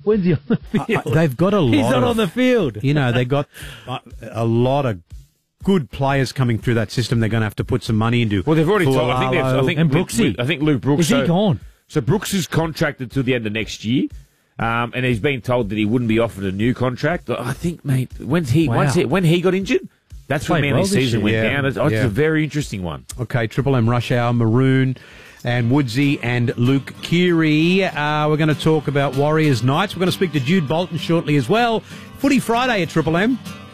When's he on the field? They've got a lot. He's not on the field. You know, they got a lot of good players coming through that system. They're going to have to put some money into. Well, they've already told. I think and Brooksy. I think Luke Brooks. Is he gone? So Brooks is contracted till the end of next year. And he's been told that he wouldn't be offered a new contract. I think, mate, when he got injured, that's when Manly's season went down. It's a very interesting one. Okay, Triple M Rush Hour, Maroon and Woodsy and Luke Keary. We're going to talk about Warriors Knights. We're going to speak to Jude Bolton shortly as well. Footy Friday at Triple M.